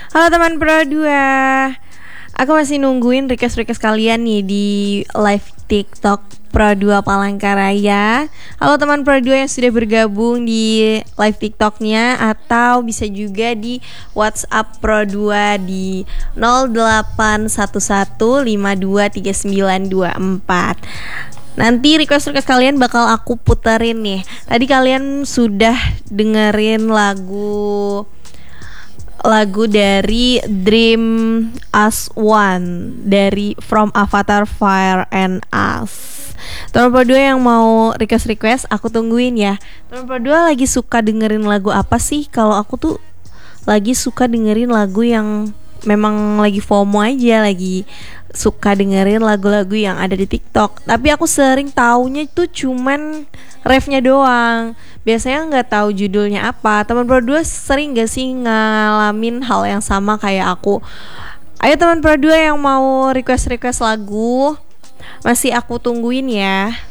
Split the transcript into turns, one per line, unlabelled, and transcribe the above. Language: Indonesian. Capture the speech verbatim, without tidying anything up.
Halo teman Pro dua. Aku masih nungguin request-request kalian nih di live TikTok Pro dua Palangkaraya. Halo teman Pro dua yang sudah bergabung di live TikToknya, atau bisa juga di WhatsApp Pro dua di nol delapan satu satu lima dua tiga sembilan dua empat. Nanti request-request kalian bakal aku puterin nih. Tadi kalian sudah dengerin lagu lagu dari Dream As One dari From Avatar Fire and Ice. Teman Pro dua yang mau request-request aku tungguin ya. Teman Pro dua lagi suka dengerin lagu apa sih? Kalau aku tuh lagi suka dengerin lagu yang memang lagi FOMO aja, lagi suka dengerin lagu-lagu yang ada di TikTok. Tapi aku sering taunya tuh cuman refnya doang. Biasanya nggak tahu judulnya apa. Teman Pro dua sering gak sih ngalamin hal yang sama kayak aku? Ayo teman Pro dua yang mau request-request lagu, masih aku tungguin ya.